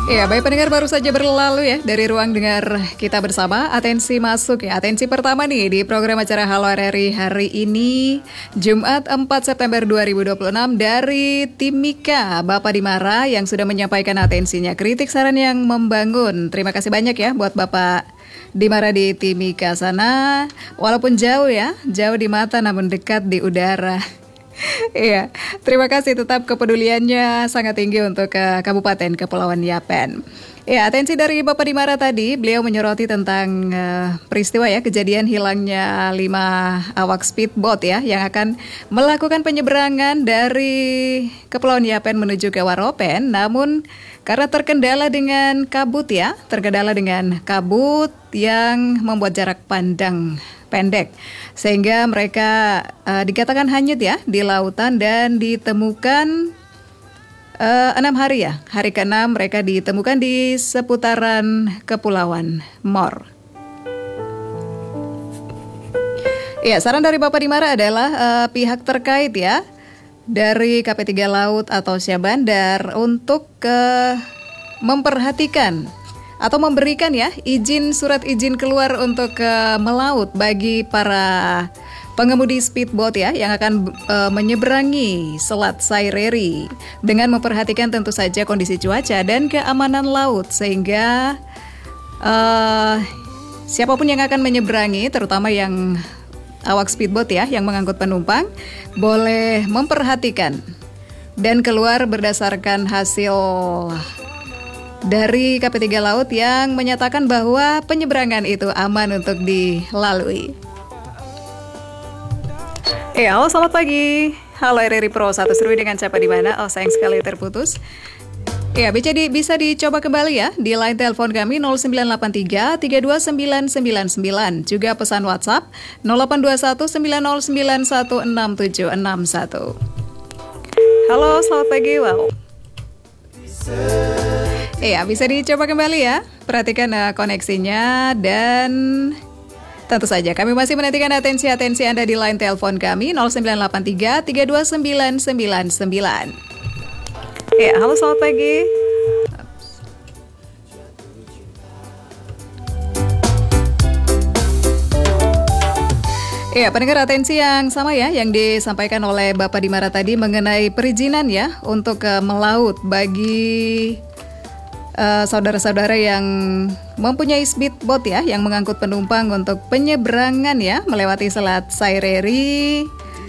Ya, baik pendengar, baru saja berlalu ya dari ruang dengar kita bersama. Atensi masuk ya. Atensi pertama nih di program acara Halo RRI hari ini Jumat 4 September 2026 dari Timika, Bapak Dimara yang sudah menyampaikan atensinya. Kritik saran yang membangun. Terima kasih banyak ya buat Bapak Dimara di Timika sana. Walaupun jauh ya, jauh di mata namun dekat di udara. Iya, terima kasih, tetap kepeduliannya sangat tinggi untuk Kabupaten Kepulauan Yapen. Ya, atensi dari Bapak Dimara tadi, beliau menyoroti tentang peristiwa ya, kejadian hilangnya 5 awak speedboat ya, yang akan melakukan penyeberangan dari Kepulauan Yapen menuju ke Waropen, namun karena terkendala dengan kabut yang membuat jarak pandang pendek, sehingga mereka dikatakan hanyut ya di lautan dan ditemukan 6 hari ya. Hari ke-6 mereka ditemukan di seputaran Kepulauan Mor. Ya, saran dari Bapak Dimara adalah pihak terkait ya, dari KP3 Laut atau Syah Bandar untuk memperhatikan atau memberikan ya surat izin keluar untuk melaut bagi para pengemudi speedboat ya yang akan menyeberangi Selat Saireri, dengan memperhatikan tentu saja kondisi cuaca dan keamanan laut, sehingga siapapun yang akan menyeberangi, terutama yang awak speedboat ya yang mengangkut penumpang, boleh memperhatikan dan keluar berdasarkan hasil dari KP3 Laut yang menyatakan bahwa penyeberangan itu aman untuk dilalui. Halo, selamat pagi. Halo RRI Pro 1 seru dengan siapa di mana? Oh, sayang sekali terputus. Ya, bisa dicoba kembali ya di line telepon kami 0983 329999, juga pesan WhatsApp 0821 909 16761. Halo, selamat pagi. Wow. Iya, bisa dicoba kembali ya. Perhatikan koneksinya, dan tentu saja kami masih menantikan atensi Anda di line telepon kami 0983 329999. Ya, halo, selamat pagi. Ya, pendengar, atensi yang sama ya yang disampaikan oleh Bapak Dimara tadi mengenai perizinan ya untuk melaut bagi saudara-saudara yang mempunyai speedboat ya yang mengangkut penumpang untuk penyeberangan ya melewati Selat Saireri.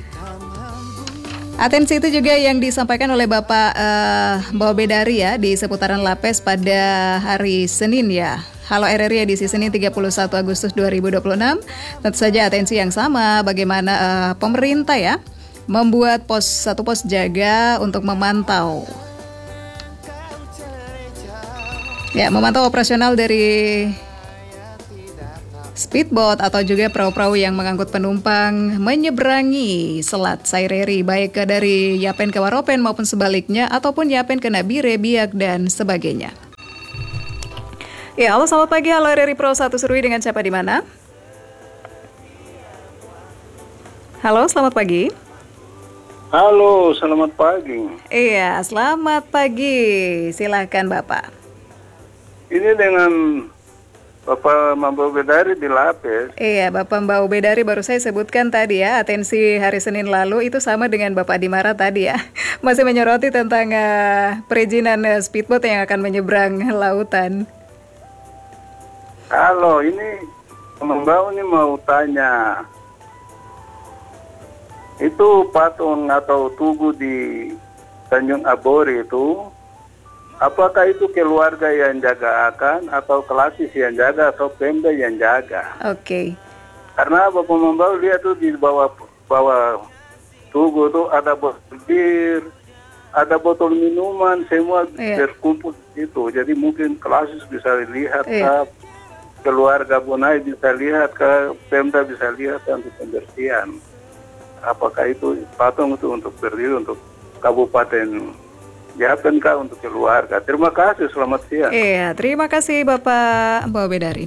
Atensi itu juga yang disampaikan oleh Bapak Mbak Bedari ya di seputaran Lapes pada hari Senin ya. Halo RRI edisi Senin 31 Agustus 2026. Tentu saja atensi yang sama, bagaimana pemerintah ya membuat satu pos jaga untuk memantau operasional dari speedboat atau juga perahu-perahu yang mengangkut penumpang menyeberangi Selat Saireri, baik dari Yapen ke Waropen maupun sebaliknya, ataupun Yapen ke Nabire, Biak, dan sebagainya. Ya, halo, selamat pagi. Halo RRI Pro 1 Serui dengan siapa di mana? Halo, selamat pagi. Halo, selamat pagi. Iya, selamat pagi. Silahkan Bapak. Ini dengan Bapak Mbak Bedari di Lapes. Iya, Bapak Mbak Bedari baru saya sebutkan tadi ya, atensi hari Senin lalu itu sama dengan Bapak Dimara tadi ya. Masih menyoroti tentang perizinan speedboat yang akan menyeberang lautan. Halo, ini Mbak ini mau tanya, itu patung atau tugu di Tanjung Abori itu, apakah itu keluarga yang jaga akan, atau Klasis yang jaga, atau Pemda yang jaga? Oke. Karena Bapak Membau lihat tuh di bawah tugu tuh ada botol bir, ada botol minuman, semua terkumpul itu. Jadi mungkin Klasis bisa lihat, keluarga Bunai bisa lihat, Pemda bisa lihat untuk pembersihan. Apakah itu patung itu untuk berdiri untuk Kabupaten Yapen kah, untuk keluarga? Terima kasih, selamat siang. Iya, terima kasih Bapak Mbak Bedari.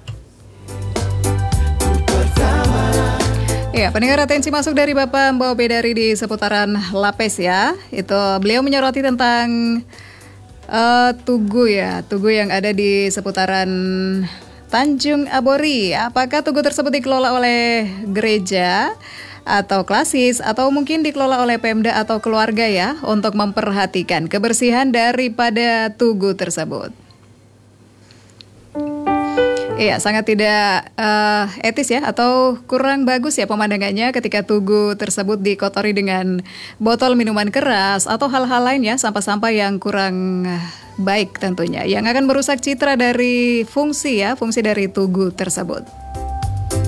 Ya, pendengar, atensi masuk dari Bapak Mbak Bedari di seputaran Lapes ya. Itu beliau menyoroti tentang Tugu ya, Tugu yang ada di seputaran Tanjung Abori. Apakah Tugu tersebut dikelola oleh gereja atau klasis atau mungkin dikelola oleh Pemda atau keluarga ya untuk memperhatikan kebersihan daripada Tugu tersebut? Iya, sangat tidak etis ya atau kurang bagus ya pemandangannya ketika Tugu tersebut dikotori dengan botol minuman keras atau hal-hal lain ya, sampah-sampah yang kurang baik tentunya yang akan merusak citra dari fungsi dari Tugu tersebut.